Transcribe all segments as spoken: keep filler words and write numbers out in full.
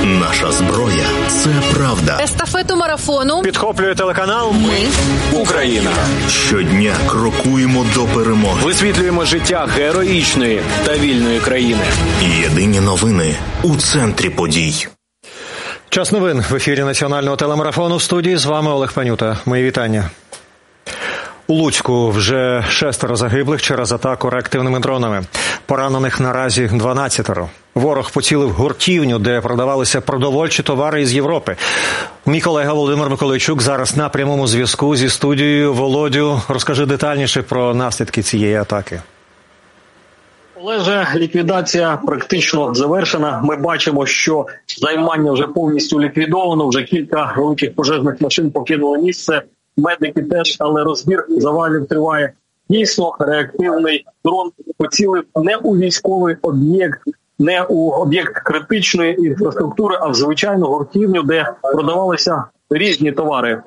Наша зброя – це правда. Естафету марафону підхоплює телеканал «Ми Україна». Щодня крокуємо до перемоги. Висвітлюємо життя героїчної та вільної країни. Єдині новини у центрі подій. Час новин в ефірі національного телемарафону. В студії з вами Олег Панюта. Мої вітання. У Луцьку вже шестеро загиблих через атаку реактивними дронами. Поранених наразі дванадцятеро. Ворог поцілив гуртівню, де продавалися продовольчі товари із Європи. Мій колега Володимир Миколайчук зараз на прямому зв'язку зі студією. Володю, розкажи детальніше про наслідки цієї атаки. Олеже, ліквідація практично завершена. Ми бачимо, що займання вже повністю ліквідовано. Вже кілька великих пожежних машин покинули місце. Медики теж, але розбір завалів триває. Дійсно, реактивний дрон поцілив не у військовий об'єкт, не у об'єкт критичної інфраструктури, а в звичайну гуртівню, де продавалися різні товари.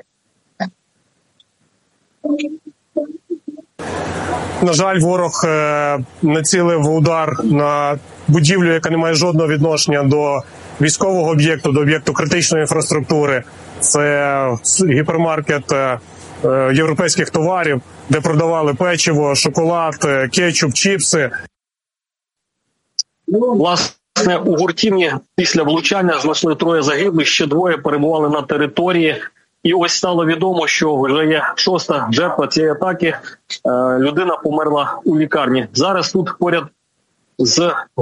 На жаль, ворог націлив удар на будівлю, яка не має жодного відношення до військового об'єкту, до об'єкту критичної інфраструктури. Це гіпермаркет європейських товарів, де продавали печиво, шоколад, кетчуп, чіпси. Власне, у гуртівні після влучання знайшли троє загиблих, ще двоє перебували на території. І ось стало відомо, що вже є шоста жертва цієї атаки. Людина померла у лікарні. Зараз тут поряд з